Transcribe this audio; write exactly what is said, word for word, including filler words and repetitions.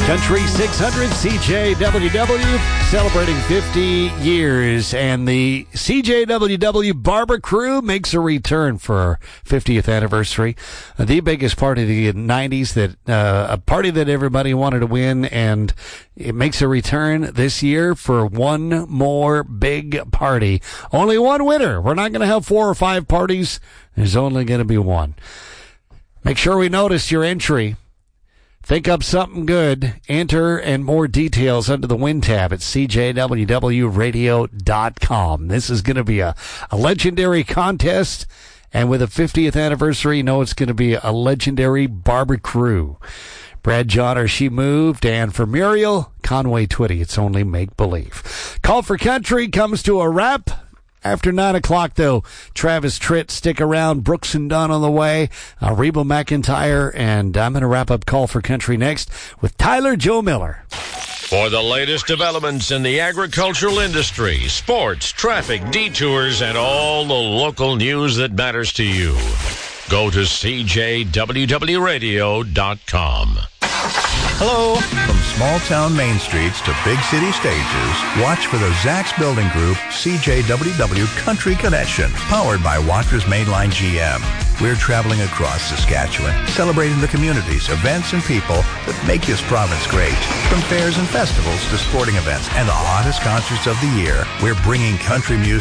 Country six hundred C J W W celebrating fifty years, and the C J W W Barber Crew makes a return for our fiftieth anniversary. Uh, the biggest party of the nineties, that uh, a party that everybody wanted to win, and it makes a return this year for one more big party. Only one winner. We're not going to have four or five parties. There's only going to be one. Make sure we notice your entry. Think up something good. Enter and more details under the Win tab at C J W W radio dot com. This is going to be a, a legendary contest, and with a fiftieth anniversary, you know it's going to be a legendary Barber Crew. Brad John, She Moved, and for Muriel, Conway Twitty, It's Only Make Believe. Call for Country comes to a wrap. After nine o'clock, though, Travis Tritt, stick around. Brooks and Dunn on the way. Uh, Reba McEntire, and I'm going to wrap up Call for Country next with Tyler Joe Miller. For the latest developments in the agricultural industry, sports, traffic, detours, and all the local news that matters to you, go to C J W W radio dot com. Hello. From small-town main streets to big city stages, watch for the Zax Building Group C J W W Country Connection, powered by Watra's Mainline G M. We're traveling across Saskatchewan, celebrating the communities, events, and people that make this province great. From fairs and festivals to sporting events and the hottest concerts of the year, we're bringing country music